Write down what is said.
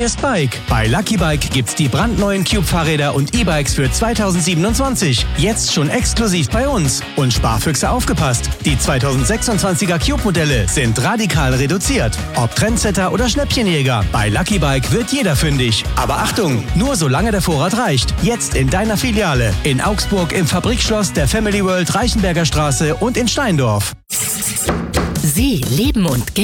Best Bike. Bei Lucky Bike gibt's die brandneuen Cube-Fahrräder und E-Bikes für 2027. Jetzt schon exklusiv bei uns. Und Sparfüchse aufgepasst. Die 2026er Cube-Modelle sind radikal reduziert. Ob Trendsetter oder Schnäppchenjäger, bei Lucky Bike wird jeder fündig. Aber Achtung, nur solange der Vorrat reicht. Jetzt in deiner Filiale. In Augsburg im Fabrikschloss der Family World Reichenberger Straße und in Steindorf. Sie leben und